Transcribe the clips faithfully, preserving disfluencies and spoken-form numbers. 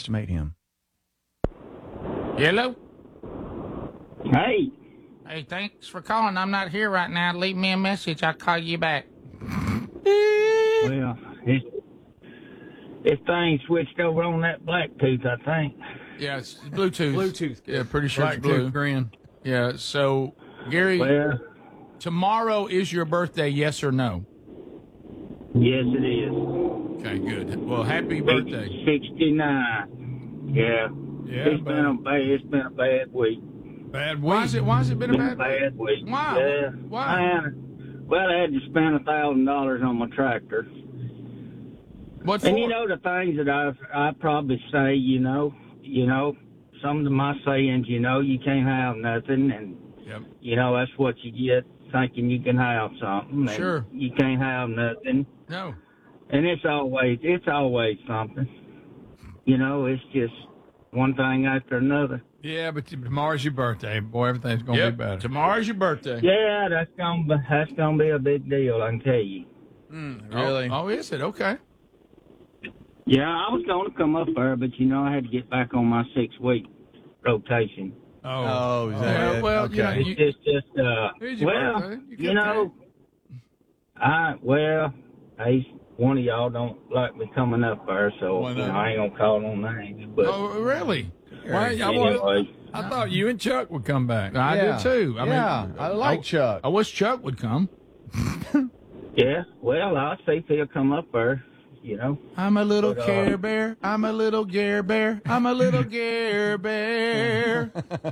to meet him. Hello? Hey. Hey, thanks for calling. I'm not here right now. Leave me a message. I'll call you back. Well, this, this thing switched over on that black tooth, I think. Yeah, it's Bluetooth. Bluetooth. Yeah, pretty sure it's blue. Blacktooth grin. Yeah, so, Gary, Well, tomorrow is your birthday, yes or no? yes, it is. Okay, good. Well, happy birthday. sixty-nine. Yeah. Yeah, it's been a bad. It's been a bad week. Bad Why has it, why has it been a Been bad a bad week. Why? Yeah. Why? Man, well, I had to spend a thousand dollars on my tractor, What for? and you know the things that I I probably say. You know, you know, some of my sayings. You know, you can't have nothing, and Yep. you know that's what you get thinking you can have something. and Sure. You can't have nothing. No. And it's always it's always something. You know, it's just one thing after another. Yeah, but tomorrow's your birthday. Boy, everything's going to Yep. be better. Tomorrow's your birthday. Yeah, that's gonna be, that's gonna be a big deal, I can tell you. Really? Oh, oh, is it? Okay. Yeah, I was gonna come up there, but you know I had to get back on my six week rotation. Oh, is Well, that it? well, you know, okay. you- It's just uh Here's your well, birthday. You you get know, I well, hey, one of y'all don't like me coming up there, so Why you not? know, I ain't gonna call no names. But Oh, really? Why, I, was, anyway, I thought you and Chuck would come back. I Yeah. did too. I yeah, mean, I like Chuck. I wish Chuck would come. yeah, well, I'll see if he'll come up there. You know, I'm a little But, uh, Care Bear. I'm a little Care Bear. I'm a little Care Bear.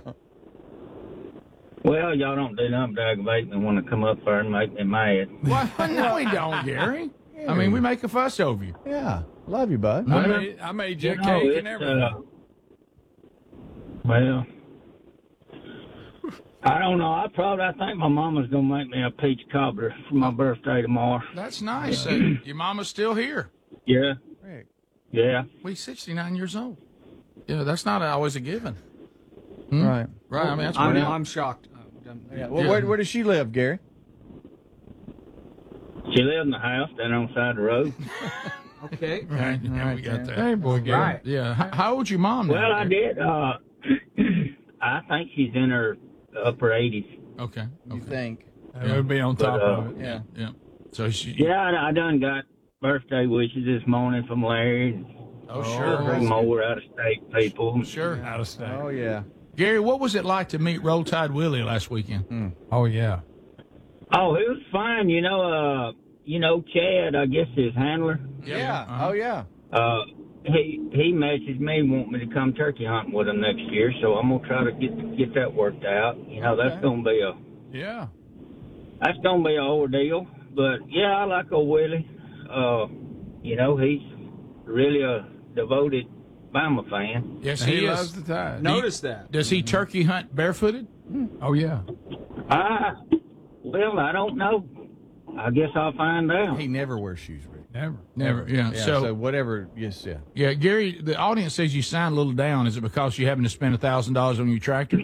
well, y'all don't do nothing to aggravate me when I come up there and make me mad. Well, no, we don't, Gary. I mean, we make a fuss over you. Yeah, love you, bud. I Well, made, I made you You a know, cake it's, and everything. uh, well, I don't know. I probably I think my mama's gonna make me a peach cobbler for my birthday tomorrow. That's nice. Uh, your mama's still here. Yeah, Rick. yeah. We sixty-nine years old. Yeah, that's not always a given. Right. Right. I mean, that's I'm, pretty. I'm shocked. Yeah. Well, Yeah. Where, where does she live, Gary? She lived in the house down on the side of the road. Okay. Right. Yeah, we got that. Hey, boy, Gary. Right. Yeah. How, how old's your mom now? Well, I Gary? did. Uh, I think she's in her upper eighties. Okay. You Okay. think? It would be on top But, uh, of it. Yeah. Yeah. So she. Yeah, I, I done got birthday wishes this morning from Larry. Oh, Three sure. more out of state people. Sure. Out of state. Oh, yeah. Gary, what was it like to meet Roll Tide Willie last weekend? Oh, yeah. Oh, it was fine. You know, uh, you know, Chad, I guess his handler. Yeah. Uh-huh. Oh, yeah. Uh, he he messaged me, want me to come turkey hunting with him next year. So I'm gonna try to get get that worked out. You know, that's Okay. gonna be a Yeah. that's gonna be an ordeal. But yeah, I like old Willie. Uh, you know, he's really a devoted Bama fan. Yes, He, he, loves is. the tide. Notice that. Does he turkey hunt barefooted? Oh, yeah. Ah, well, I don't know. I guess I'll find out. He never wears shoes, Rick. Never. Never. Yeah. Yeah, so, so, whatever. Yes, yeah. yeah, Gary, the audience says you sound a little down. Is it because you having to spend a thousand dollars on your tractor?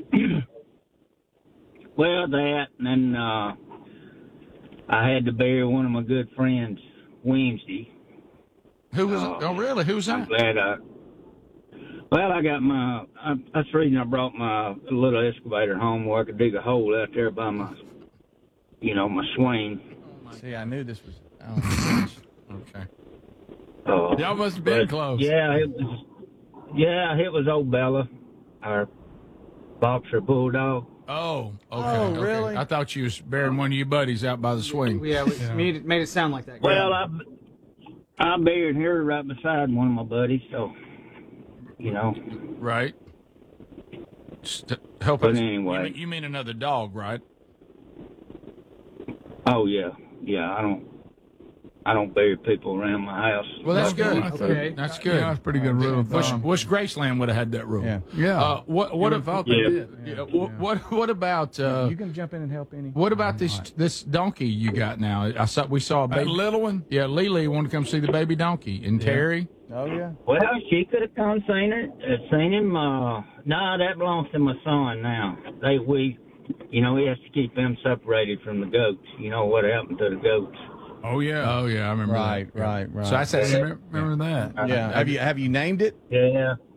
Well, that, and then uh, I had to bury one of my good friends Wednesday. Who was? Oh. Oh, really? Who's I'm that? glad I. Well, I got my. I, that's the reason I brought my little excavator home where I could dig a hole out there by my, you know, my swing. See, I knew this was. Oh, okay. Uh, Y'all must have been but, close. Yeah, it was. Yeah, it was old Bella, our boxer bulldog. Oh, okay. Oh, okay. really? I thought you was burying one of your buddies out by the swing. Yeah, we Made, it, made it sound like that. Well, I, I buried her right beside one of my buddies, so, you know. Right. St- help But us. anyway. You mean, you mean another dog, right? Oh yeah, yeah. I don't, I don't bury people around my house. Well, that's good. Okay. That's Yeah, good. that's a pretty good rule of Wish, thumb. wish Graceland would have had that rule. Yeah. Yeah. Uh, what You what, would've ab- thought they Yeah. did. yeah, what, what what about uh, you can jump in and help any. what about this this donkey you got now? I saw we saw a That baby. little one? Yeah, Lily wanted to come see the baby donkey, and Terry. Oh, yeah. Well, she could have come seen it, uh, seen him. Uh, no, that belongs to my son now. They we, you know, he has to keep them separated from the goats. You know what happened to the goats? Oh, yeah. Oh yeah, I remember. Right, that. right, right. So I said, Remember, remember that. yeah. Have you have you named it? Yeah.